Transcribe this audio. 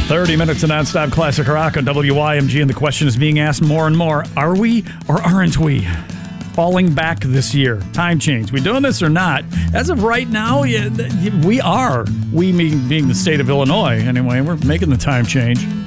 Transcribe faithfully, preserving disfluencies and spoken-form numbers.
thirty minutes of nonstop classic rock on W Y M G, and the question is being asked more and more, are we or aren't we falling back this year? Time change. We doing this or not? As of right now, yeah, we are. We mean being the state of Illinois, anyway. We're making the time change.